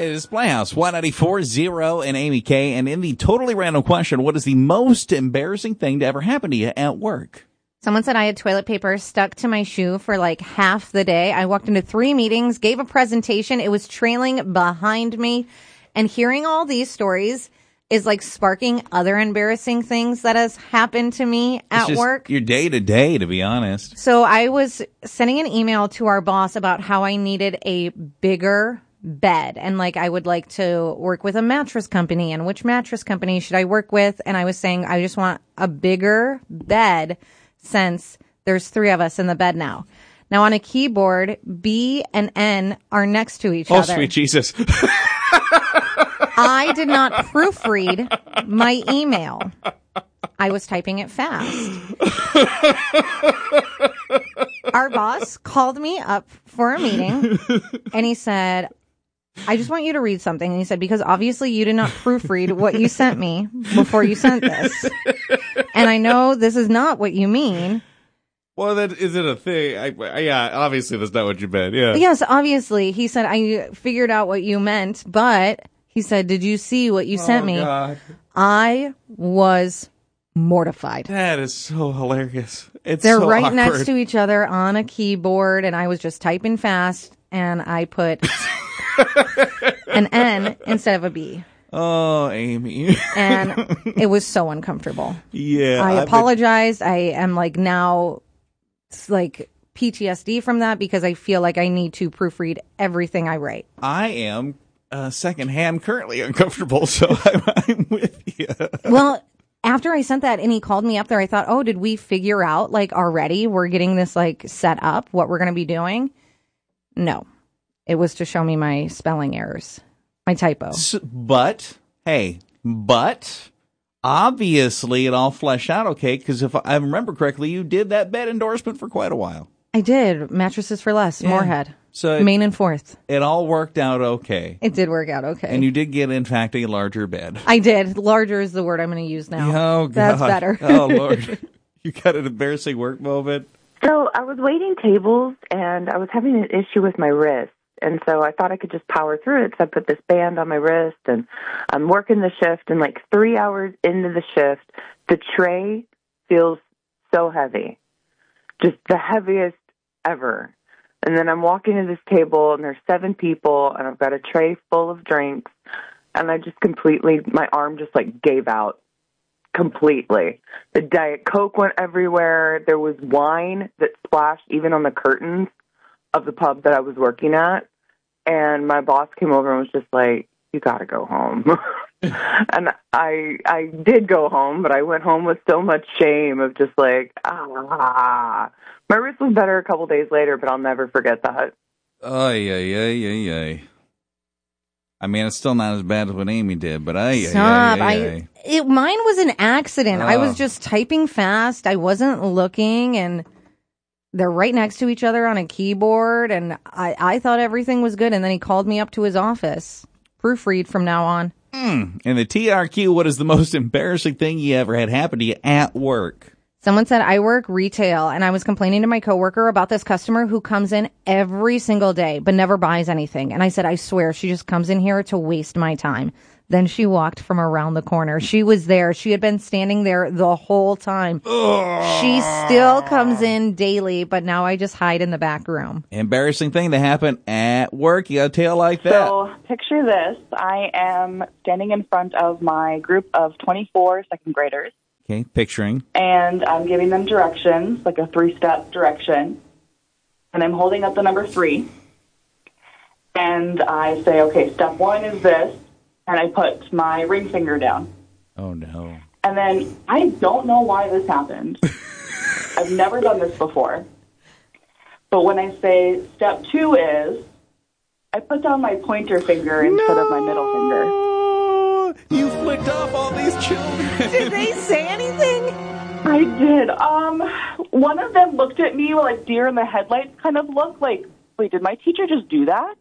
is Playhouse 194.0 and Amy K. And in the totally random question, what is the most embarrassing thing to ever happen to you at work? Someone said I had toilet paper stuck to my shoe for like half the day. I walked into 3 meetings, gave a presentation. It was trailing behind me. And hearing all these stories is like sparking other embarrassing things that has happened to me at work. Your day to day, to be honest. So I was sending an email to our boss about how I needed a bigger bed. And like, I would like to work with a mattress company, and which mattress company should I work with? And I was saying, I just want a bigger bed since there's 3 of us in the bed now. Now on a keyboard, B and N are next to each other. Oh, sweet Jesus. I did not proofread my email. I was typing it fast. Our boss called me up for a meeting, and he said, I just want you to read something. And he said, because obviously you did not proofread what you sent me before you sent this. And I know this is not what you mean. Well, that isn't a thing. Yeah, obviously that's not what you meant. Yeah. Yes, obviously. He said, I figured out what you meant, but he said, did you see what you sent me? God. I was mortified. That is so hilarious. They're so right awkward. next to each other on a keyboard, and I was just typing fast, and I put an N instead of a B. Oh, Amy. And it was so uncomfortable. Yeah. I apologized. I am like now like PTSD from that because I feel like I need to proofread everything I write. I am secondhand currently uncomfortable, so I'm with you. Well, after I sent that and he called me up there, I thought, oh, did we figure out like already we're getting this like set up, what we're going to be doing? No, it was to show me my spelling errors, my typo. But obviously it all fleshed out okay, because if I remember correctly, you did that bed endorsement for quite a while. I did. Mattresses for Less, yeah. Moorhead. So Main and Fourth. It all worked out okay. It did work out okay. And you did get, in fact, a larger bed. I did. Larger is the word I'm going to use now. Oh, God. That's better. Oh, Lord. You got an embarrassing work moment? So I was waiting tables, and I was having an issue with my wrist. And so I thought I could just power through it. So I put this band on my wrist, and I'm working the shift. And like 3 hours into the shift, the tray feels so heavy. Just the heaviest ever. And then I'm walking to this table, and there's 7 people, and I've got a tray full of drinks, and I just completely, my arm just like gave out completely. The Diet Coke went everywhere. There was wine that splashed even on the curtains of the pub that I was working at. And my boss came over and was just like, you got to go home. And I did go home, but I went home with so much shame of just like, My wrist was better a couple days later, but I'll never forget that. Ay. I mean, it's still not as bad as what Amy did, but mine was an accident. I was just typing fast. I wasn't looking, and they're right next to each other on a keyboard, and I thought everything was good, and then he called me up to his office. Proofread from now on. In the TRQ, what is the most embarrassing thing you ever had happen to you at work? Someone said, I work retail, and I was complaining to my coworker about this customer who comes in every single day but never buys anything. And I said, I swear, she just comes in here to waste my time. Then she walked from around the corner. She was there. She had been standing there the whole time. She still comes in daily, but now I just hide in the back room. Embarrassing thing to happen at work. You got a tale like that. So picture this. I am standing in front of my group of 24 second graders. Okay, picturing. And I'm giving them directions, like a 3-step direction. And I'm holding up the number 3. And I say, okay, step 1 is this. And I put my ring finger down. Oh, no. And then I don't know why this happened. I've never done this before. But when I say step 2 is, I put down my pointer finger instead of my middle finger. You flicked off all these children. Did they say anything? I did. One of them looked at me with like deer in the headlights kind of look, like, wait, did my teacher just do that?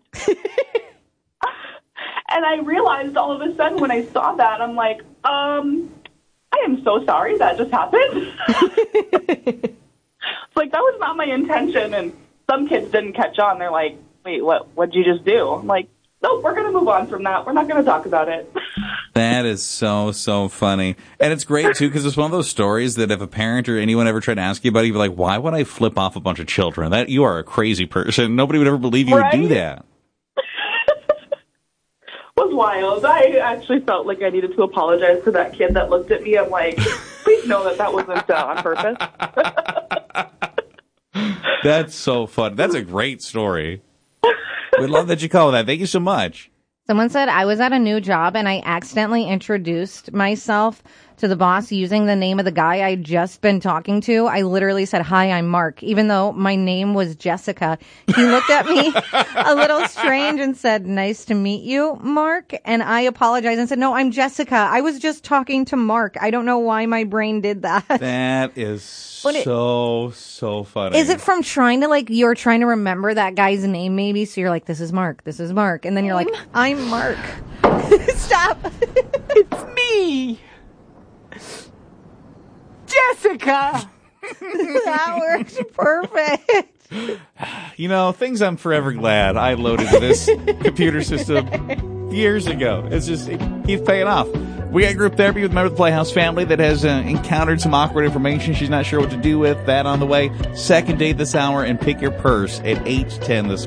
And I realized all of a sudden when I saw that, I'm like, I am so sorry that just happened. It's like, that was not my intention. And some kids didn't catch on. They're like, wait, what'd you just do? I'm like, nope, we're going to move on from that. We're not going to talk about it. That is so funny. And it's great, too, because it's one of those stories that if a parent or anyone ever tried to ask you about it, you'd be like, why would I flip off a bunch of children? That you are a crazy person. Nobody would ever believe you would do that. Was wild. I actually felt like I needed to apologize to that kid that looked at me. I'm like, please know that wasn't on purpose. That's so fun. That's a great story. We love that you called that. Thank you so much. Someone said, I was at a new job and I accidentally introduced myself to the boss using the name of the guy I'd just been talking to. I literally said, hi, I'm Mark, even though my name was Jessica. He looked at me a little strange and said, nice to meet you, Mark. And I apologized and said, no, I'm Jessica. I was just talking to Mark. I don't know why my brain did that. That is so funny. Is it from trying to, you're trying to remember that guy's name maybe? So you're like, this is Mark. And then you're like, I'm Mark. Stop. It's me. Jessica! That works perfect. You know, things I'm forever glad I loaded to this computer system years ago. It's just, it keeps paying off. We got group therapy with a member of the Playhouse family that has encountered some awkward information she's not sure what to do with. That on the way. Second date this hour, and pick your purse at 8:10 this